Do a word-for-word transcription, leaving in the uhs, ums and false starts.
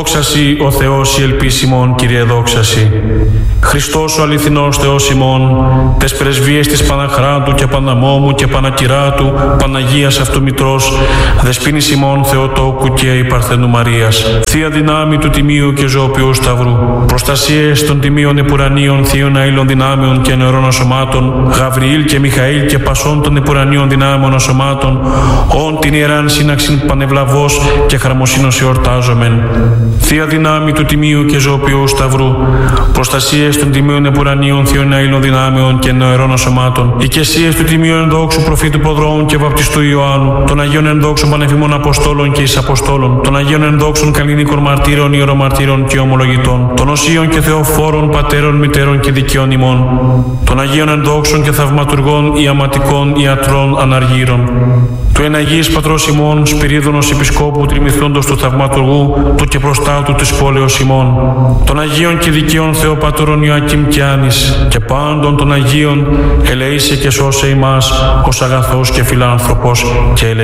Δόξασι ο Θεός η ελπίς ημών, Κύριε δόξασι. Χριστός ο αληθινός Θεός ημών, τες πρεσβείες της Παναχράντου και Παναμόμου και Πανακυράτου, Παναγίας Αυτομητρός, Δεσποίνης ημών Θεοτόκου και η Παρθένου Μαρίας, Θεία δυνάμει του Τιμίου και Ζωοποιού Σταυρού, προστασίες των Τιμίων Επουρανίων Θείων Αήλων δυνάμεων και νεωρών ασωμάτων, Γαβριήλ και Μιχαήλ και πασών των Επουρανίων δυνάμεων ασωμάτων, όν την ιεράν σύναξην πανευλαβώς και χαρμοσύνος εορτάζομεν. Θεία δυνάμει του Τιμίου και Ζωοποιού Σταυρού, προστασίες των Τιμίων Επουρανίων Θείων Αήλων δυνάμεων και νεωρών ασωμάτων, οικεσίες του Τιμίου ενδόξου προφήτου Προδρόμου και βαπτιστού Ιωάννου, των Αγίων ενδόξων πανεφημών Αποστόλων και εις Αποστόλων, των Αγίων ενδόξων καλλινίκων μαρτύρων, ιερομαρτύρων και ομολογητών, των οσίων και θεοφόρων πατέρων, μητέρων και δικαιών ημών, των Αγίων ενδόξων και θαυματουργών, ιαματικών, ιατρών, αναργύρων, του εναγής πατρός ημών, Σπυρίδωνος Επισκόπου, τριμηθόντος του θαυματουργού, του και προστάτου της πόλεως ημών, των Αγίων και δικαίων Θεοπατώρων Ιωακήμ και Άνης, και πάντων των Αγίων, ελεήσε και σώσε ημάς, ως αγαθός και φιλάνθρωπος και ελεήσε.